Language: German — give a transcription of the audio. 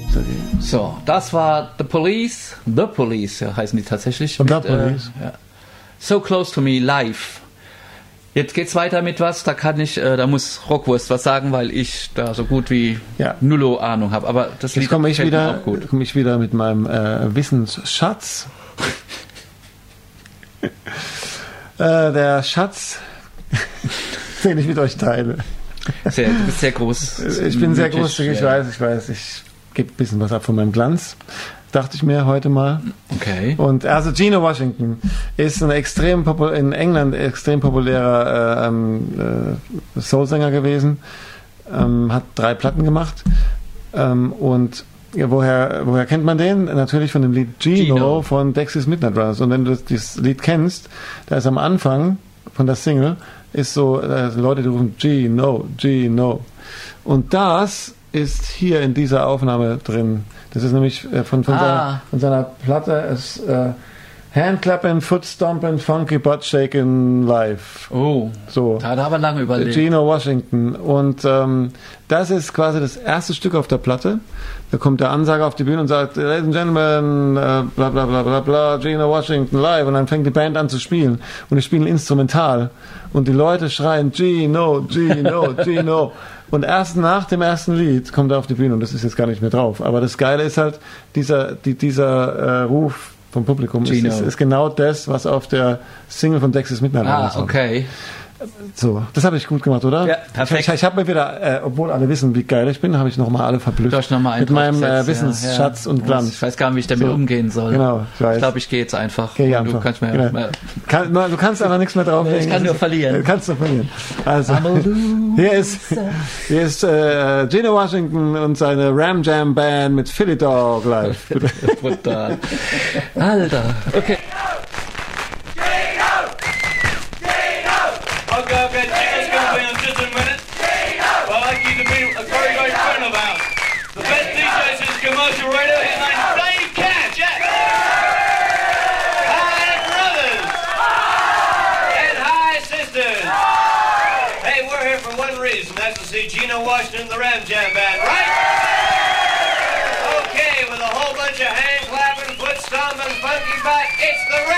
So, das war The Police. The Police, ja, heißen die tatsächlich. The Police. Ja. So Close to Me live. Jetzt geht's weiter mit was, da muss Rockwurst was sagen, weil ich da so gut wie nullo Ahnung habe. Aber das Lied komme ich wieder mit meinem Wissensschatz. Der Schatz, den ich mit euch teile. Du bist sehr groß. Ich bin sehr großzügig, ich weiß. Ich gebe ein bisschen was ab von meinem Glanz. Dachte ich mir heute mal. Okay. Und also Gino Washington ist ein in England extrem populärer Soulsänger gewesen. Hat 3 Platten gemacht. Und woher kennt man den? Natürlich von dem Lied Gino von Dexys Midnight Runners. Und wenn du das Lied kennst, da ist am Anfang von der Single ist so, Leute, die rufen Gino, Gino. Und das ist hier in dieser Aufnahme drin. Das ist nämlich von seiner Platte Handclapping, Foot Stomping, Funky Butt Shaking Live. Oh, so. Da hat er aber lange überlegt. Gino Washington. Und das ist quasi das erste Stück auf der Platte. Da kommt der Ansager auf die Bühne und sagt, Ladies and Gentlemen, bla bla bla bla bla, Gino Washington live. Und dann fängt die Band an zu spielen. Und die spielen instrumental. Und die Leute schreien Gino, Gino, Gino. Und erst nach dem ersten Lied kommt er auf die Bühne und das ist jetzt gar nicht mehr drauf. Aber das Geile ist halt, dieser Ruf vom Publikum ist genau das, was auf der Single von Dexys Midnight war. Okay. So, das habe ich gut gemacht, oder? Ja, perfekt. Ich habe mir wieder, obwohl alle wissen, wie geil ich bin, habe ich nochmal alle verblüfft. Mit meinem Wissensschatz und Glanz. Ich weiß gar nicht, wie ich damit umgehen soll. Genau, ich glaube, ich gehe jetzt einfach. Geh einfach. Du kannst mir du kannst aber nichts mehr drauflegen. Ich kann nur verlieren. Du kannst nur verlieren. Also, hier ist Gino Washington und seine Ram Jam Band mit Philly Dog live. Brutal. Alter. Okay. Okay, Gino's going to be in just a minute. But I'd like you to meet a very, very friend of ours. The best DJ since commercial radio, his name's Dave Cash, yeah. Hi, brothers. And hi, sisters. Hey, we're here for one reason. That's to see Gino Washington and the Ram Jam Band, right? Okay, with a whole bunch of hand clapping, foot stomping, funky back, it's the Ram